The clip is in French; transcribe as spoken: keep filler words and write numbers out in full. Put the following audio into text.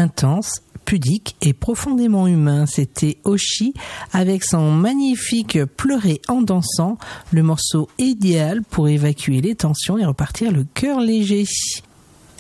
intense, pudique et profondément humain. C'était Oshi avec son magnifique Pleurer en dansant, le morceau idéal pour évacuer les tensions et repartir le cœur léger.